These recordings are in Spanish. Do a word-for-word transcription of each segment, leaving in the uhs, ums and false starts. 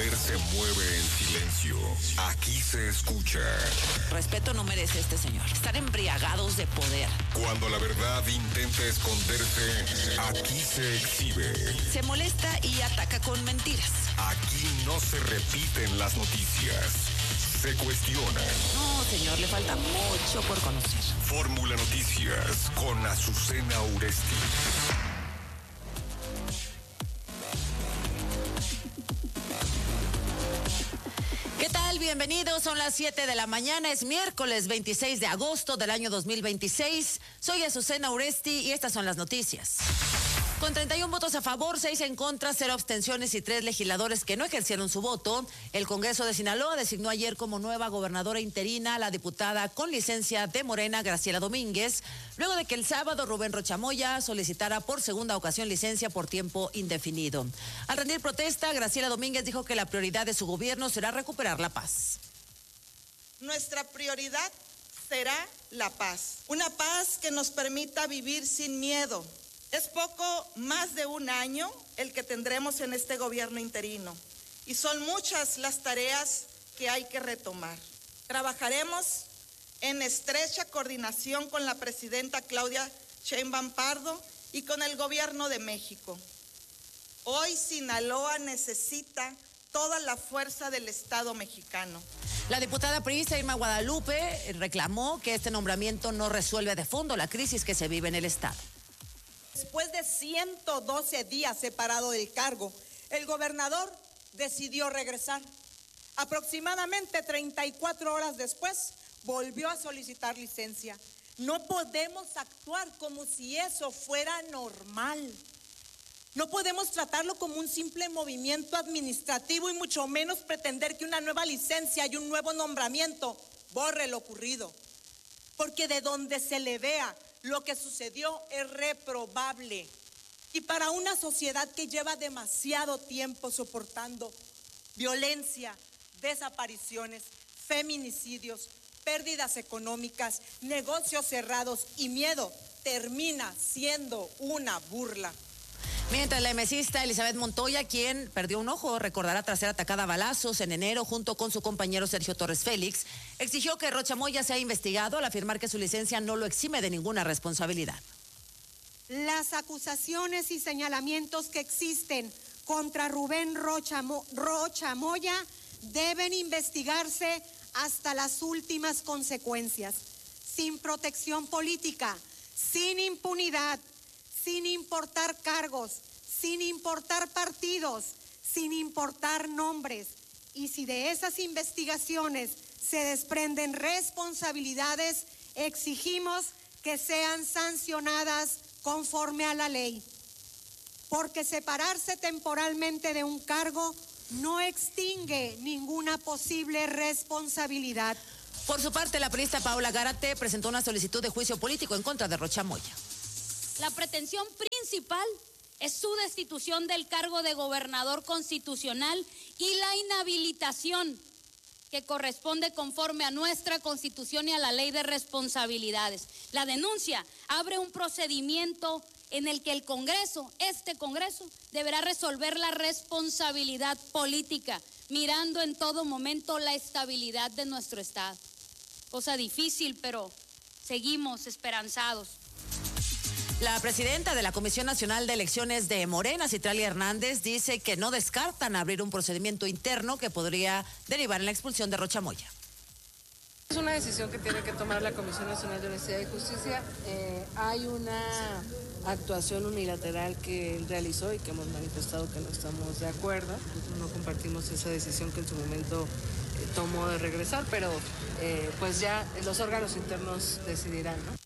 poder se mueve en silencio. Aquí se escucha. Respeto no merece este señor. Están embriagados de poder. Cuando la verdad intenta esconderse, aquí se exhibe. Se molesta y ataca con mentiras. Aquí no se repiten las noticias. Se cuestiona. No, señor, le falta mucho por conocer. Fórmula Noticias con Azucena Uresti. ¿Qué tal? Bienvenidos, son las siete de la mañana, es miércoles veintiséis de agosto del año dos mil veintiséis. Soy Azucena Uresti y estas son las noticias. Con treinta y un votos a favor, seis en contra, cero abstenciones y tres legisladores que no ejercieron su voto, el Congreso de Sinaloa designó ayer como nueva gobernadora interina a la diputada con licencia de Morena, Graciela Domínguez, luego de que el sábado Rubén Rocha Moya solicitara por segunda ocasión licencia por tiempo indefinido. Al rendir protesta, Graciela Domínguez dijo que la prioridad de su gobierno será recuperar la paz. Nuestra prioridad será la paz, una paz que nos permita vivir sin miedo. Es poco más de un año el que tendremos en este gobierno interino y son muchas las tareas que hay que retomar. Trabajaremos en estrecha coordinación con la presidenta Claudia Sheinbaum Pardo y con el gobierno de México. Hoy Sinaloa necesita toda la fuerza del Estado mexicano. La diputada priista Irma Guadalupe reclamó que este nombramiento no resuelve de fondo la crisis que se vive en el Estado. Después de ciento doce días separado del cargo, el gobernador decidió regresar. Aproximadamente treinta y cuatro horas después, volvió a solicitar licencia. No podemos actuar como si eso fuera normal. No podemos tratarlo como un simple movimiento administrativo y mucho menos pretender que una nueva licencia y un nuevo nombramiento borre lo ocurrido. Porque de donde se le vea, lo que sucedió es reprobable. Y para una sociedad que lleva demasiado tiempo soportando violencia, desapariciones, feminicidios, pérdidas económicas, negocios cerrados y miedo, termina siendo una burla. Mientras la emesista Elizabeth Montoya, quien perdió un ojo, recordará tras ser atacada a balazos en enero junto con su compañero Sergio Torres Félix, exigió que Rocha Moya sea investigado al afirmar que su licencia no lo exime de ninguna responsabilidad. Las acusaciones y señalamientos que existen contra Rubén Rocha, Mo- Rocha Moya deben investigarse hasta las últimas consecuencias, sin protección política, sin impunidad, sin importar cargos, sin importar partidos, sin importar nombres. Y si de esas investigaciones se desprenden responsabilidades, exigimos que sean sancionadas conforme a la ley. Porque separarse temporalmente de un cargo no extingue ninguna posible responsabilidad. Por su parte, la periodista Paola Gárate presentó una solicitud de juicio político en contra de Rocha Moya. La pretensión principal es su destitución del cargo de gobernador constitucional y la inhabilitación que corresponde conforme a nuestra Constitución y a la Ley de Responsabilidades. La denuncia abre un procedimiento en el que el Congreso, este Congreso, deberá resolver la responsabilidad política, mirando en todo momento la estabilidad de nuestro Estado. Cosa difícil, pero seguimos esperanzados. La presidenta de la Comisión Nacional de Elecciones de Morena, Citralia Hernández, dice que no descartan abrir un procedimiento interno que podría derivar en la expulsión de Rocha Moya. Es una decisión que tiene que tomar la Comisión Nacional de Honestidad y Justicia. Eh, hay una actuación unilateral que él realizó y que hemos manifestado que no estamos de acuerdo. Nosotros no compartimos esa decisión que en su momento eh, tomó de regresar, pero eh, pues ya los órganos internos decidirán, ¿no?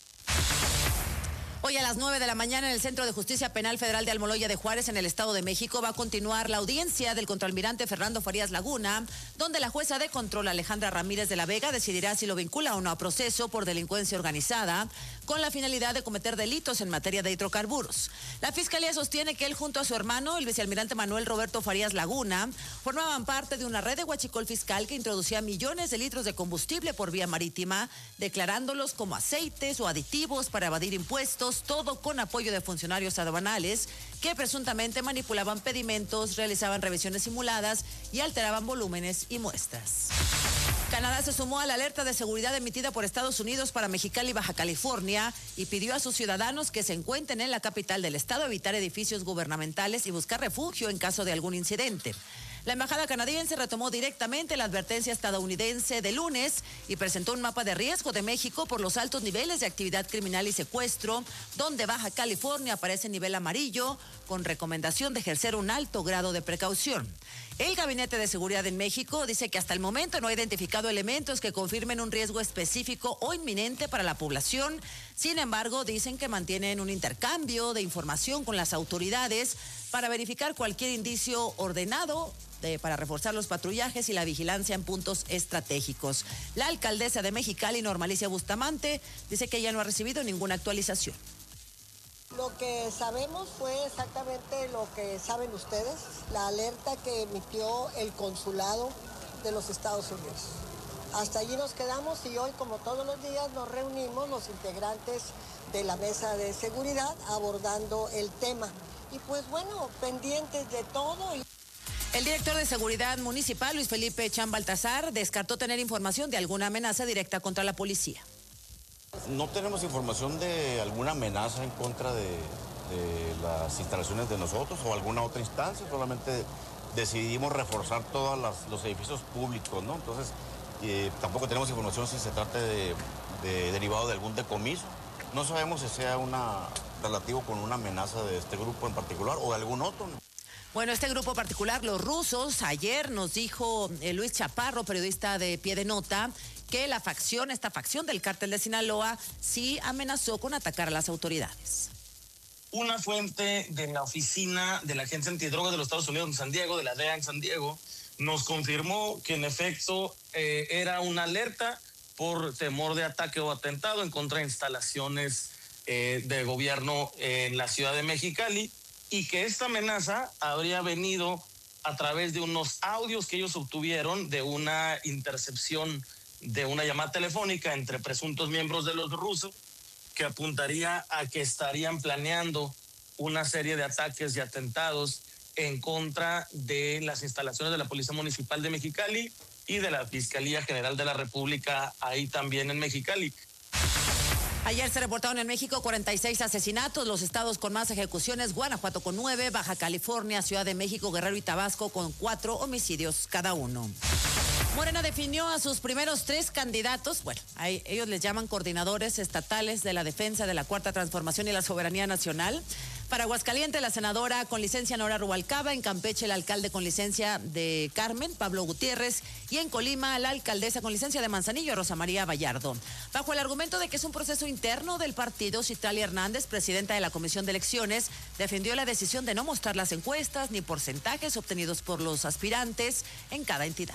Hoy a las nueve de la mañana en el Centro de Justicia Penal Federal de Almoloya de Juárez, en el Estado de México, va a continuar la audiencia del contraalmirante Fernando Farías Laguna, donde la jueza de control Alejandra Ramírez de la Vega decidirá si lo vincula o no a proceso por delincuencia organizada con la finalidad de cometer delitos en materia de hidrocarburos. La Fiscalía sostiene que él junto a su hermano, el vicealmirante Manuel Roberto Farías Laguna, formaban parte de una red de huachicol fiscal que introducía millones de litros de combustible por vía marítima, declarándolos como aceites o aditivos para evadir impuestos Unidos, todo con apoyo de funcionarios aduanales que presuntamente manipulaban pedimentos, realizaban revisiones simuladas y alteraban volúmenes y muestras. Canadá se sumó a la alerta de seguridad emitida por Estados Unidos para Mexicali y Baja California y pidió a sus ciudadanos que se encuentren en la capital del estado evitar edificios gubernamentales y buscar refugio en caso de algún incidente. La embajada canadiense retomó directamente la advertencia estadounidense de lunes y presentó un mapa de riesgo de México por los altos niveles de actividad criminal y secuestro, donde Baja California aparece en nivel amarillo, con recomendación de ejercer un alto grado de precaución. El Gabinete de Seguridad en México dice que hasta el momento no ha identificado elementos que confirmen un riesgo específico o inminente para la población. Sin embargo, dicen que mantienen un intercambio de información con las autoridades para verificar cualquier indicio ordenado de, para reforzar los patrullajes y la vigilancia en puntos estratégicos. La alcaldesa de Mexicali, Norma Alicia Bustamante, dice que ella no ha recibido ninguna actualización. Lo que sabemos fue exactamente lo que saben ustedes, la alerta que emitió el consulado de los Estados Unidos. Hasta allí nos quedamos y hoy, como todos los días, nos reunimos los integrantes de la mesa de seguridad abordando el tema. Y pues bueno, pendientes de todo. Y... El director de Seguridad Municipal, Luis Felipe Chan Baltazar, descartó tener información de alguna amenaza directa contra la policía. No tenemos información de alguna amenaza en contra de, de las instalaciones de nosotros o alguna otra instancia, solamente decidimos reforzar todos los edificios públicos, ¿no? Entonces, eh, tampoco tenemos información si se trata de, de derivado de algún decomiso. No sabemos si sea una relativo con una amenaza de este grupo en particular o de algún otro, ¿no? Bueno, este grupo particular, los rusos, ayer nos dijo eh, Luis Chaparro, periodista de Pie de Nota, que la facción, esta facción del cártel de Sinaloa, sí amenazó con atacar a las autoridades. Una fuente de la oficina de la Agencia Antidrogas de los Estados Unidos en San Diego, de la D E A en San Diego, nos confirmó que en efecto eh, era una alerta por temor de ataque o atentado en contra de instalaciones eh, de gobierno en la ciudad de Mexicali, y que esta amenaza habría venido a través de unos audios que ellos obtuvieron de una intercepción de una llamada telefónica entre presuntos miembros de los rusos que apuntaría a que estarían planeando una serie de ataques y atentados en contra de las instalaciones de la Policía Municipal de Mexicali y de la Fiscalía General de la República ahí también en Mexicali. Ayer se reportaron en México cuarenta y seis asesinatos, los estados con más ejecuciones, Guanajuato con nueve, Baja California, Ciudad de México, Guerrero y Tabasco con cuatro homicidios cada uno. Morena definió a sus primeros tres candidatos, bueno, a ellos les llaman coordinadores estatales de la defensa de la Cuarta Transformación y la Soberanía Nacional. Para Aguascalientes, la senadora con licencia Nora Rubalcaba, en Campeche el alcalde con licencia de Carmen, Pablo Gutiérrez, y en Colima la alcaldesa con licencia de Manzanillo, Rosa María Vallardo. Bajo el argumento de que es un proceso interno del partido, Citlali Hernández, presidenta de la Comisión de Elecciones, defendió la decisión de no mostrar las encuestas ni porcentajes obtenidos por los aspirantes en cada entidad.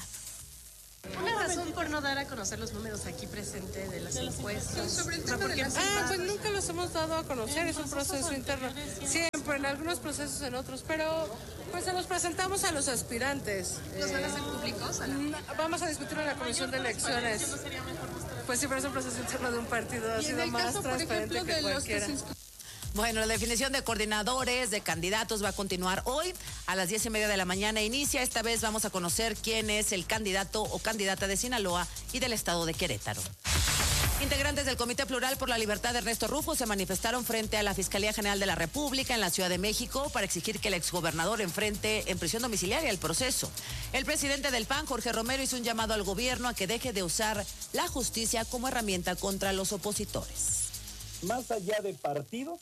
Una razón por no dar a conocer los números aquí presente de las encuestas. Sobre el tema de las ah, pues nunca los hemos dado a conocer, es un proceso interno. Siempre, en algunos procesos, en otros, pero pues se los presentamos a los aspirantes. ¿Los van a hacer públicos? Vamos a discutirlo en la Comisión de Elecciones. Pues sí, pero es un proceso interno de un partido, ha sido más transparente que cualquiera. Bueno, la definición de coordinadores, de candidatos va a continuar hoy a las diez y media de la mañana. Inicia, esta vez vamos a conocer quién es el candidato o candidata de Sinaloa y del estado de Querétaro. Integrantes del Comité Plural por la Libertad de Ernesto Rufo se manifestaron frente a la Fiscalía General de la República en la Ciudad de México para exigir que el exgobernador enfrente en prisión domiciliaria el proceso. El presidente del P A N, Jorge Romero, hizo un llamado al gobierno a que deje de usar la justicia como herramienta contra los opositores. Más allá de partidos,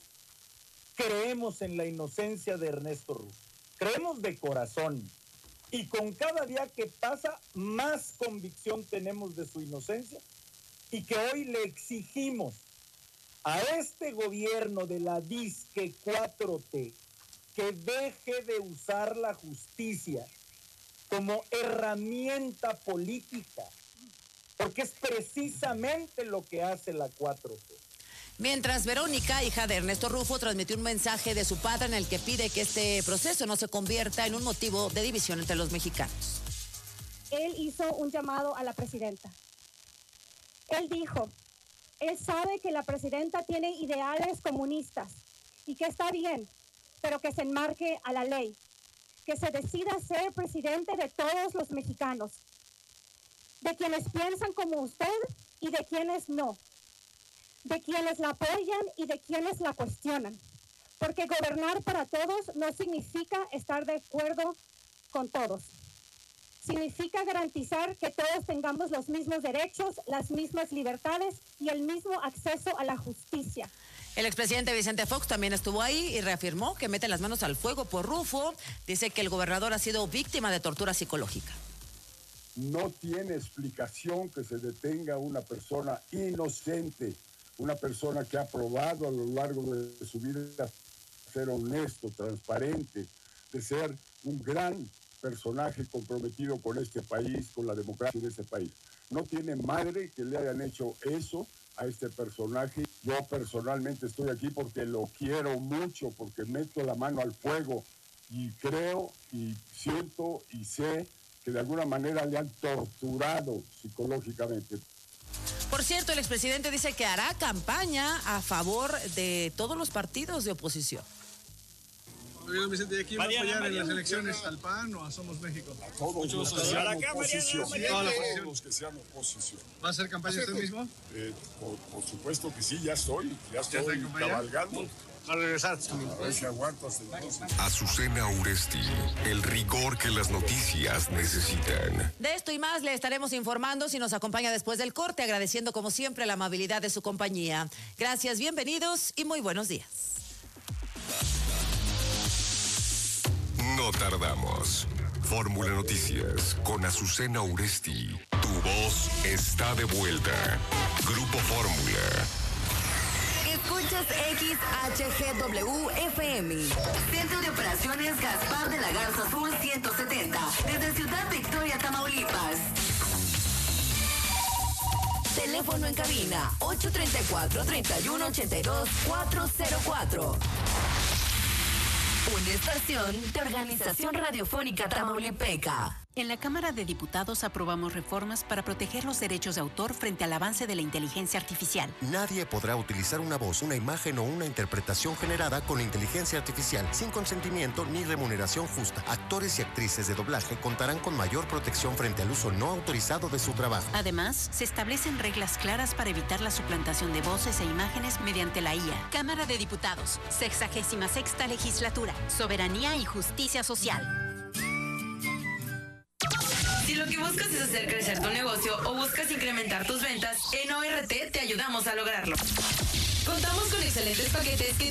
creemos en la inocencia de Ernesto Rufo, creemos de corazón y con cada día que pasa más convicción tenemos de su inocencia y que hoy le exigimos a este gobierno de la disque cuatro T que deje de usar la justicia como herramienta política, porque es precisamente lo que hace la cuatro T. Mientras Verónica, hija de Ernesto Rufo, transmitió un mensaje de su padre en el que pide que este proceso no se convierta en un motivo de división entre los mexicanos. Él hizo un llamado a la presidenta. Él dijo, Él sabe que la presidenta tiene ideales comunistas y que está bien, pero que se enmarque a la ley, que se decida ser presidente de todos los mexicanos, de quienes piensan como usted y de quienes no, de quienes la apoyan y de quienes la cuestionan, porque gobernar para todos no significa estar de acuerdo con todos. Significa garantizar que todos tengamos los mismos derechos, las mismas libertades y el mismo acceso a la justicia. El expresidente Vicente Fox también estuvo ahí y reafirmó que mete las manos al fuego por Rufo. Dice que el gobernador ha sido víctima de tortura psicológica. No tiene explicación que se detenga una persona inocente, una persona que ha probado a lo largo de su vida ser honesto, transparente, de ser un gran personaje comprometido con este país, con la democracia de este país. No tiene madre que le hayan hecho eso a este personaje. Yo personalmente estoy aquí porque lo quiero mucho, porque meto la mano al fuego y creo y siento y sé que de alguna manera le han torturado psicológicamente. Por cierto, el expresidente dice que hará campaña a favor de todos los partidos de oposición. Gobierno Vicente, ¿y quién va a apoyar en las elecciones? ¿Al P A N o a Somos México? A todos los que sean oposición. Todos los que sean oposición. ¿Va a hacer campaña usted mismo? Eh, por, por supuesto que sí, ya estoy. Ya estoy ¿Ya cabalgando. Va a regresar. A ver si aguanto hasta entonces. Azucena Uresti, el rigor que las noticias necesitan. De esto y más le estaremos informando si nos acompaña después del corte, agradeciendo como siempre la amabilidad de su compañía. Gracias, bienvenidos y muy buenos días. No tardamos. Fórmula Noticias con Azucena Uresti. Tu voz está de vuelta. Grupo Fórmula. Escuchas X H G W F M. Centro de Operaciones Gaspar de la Garza Sur ciento setenta. Desde Ciudad Victoria, Tamaulipas. Teléfono en cabina ocho tres cuatro, tres uno ocho dos, cuatro cero cuatro. Una estación de Organización Radiofónica Tamaulipeca. En la Cámara de Diputados aprobamos reformas para proteger los derechos de autor frente al avance de la inteligencia artificial. Nadie podrá utilizar una voz, una imagen o una interpretación generada con inteligencia artificial sin consentimiento ni remuneración justa. Actores y actrices de doblaje contarán con mayor protección frente al uso no autorizado de su trabajo. Además, se establecen reglas claras para evitar la suplantación de voces e imágenes mediante la I A. Cámara de Diputados, sexagésima sexta legislatura, soberanía y justicia social. Si lo que buscas es hacer crecer tu negocio o buscas incrementar tus ventas, en O R T te ayudamos a lograrlo. Contamos con excelentes paquetes que